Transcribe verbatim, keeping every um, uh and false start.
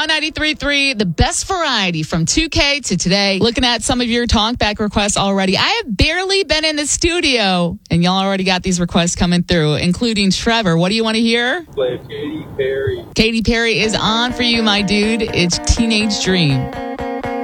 Power ninety-three point three, the best variety from two K to today. Looking at some of your talkback requests already. I have barely been in the studio, and y'all already got these requests coming through, including Trevor. What do you want to hear? Play Katy Perry. Katy Perry is on for you, my dude. It's Teenage Dream.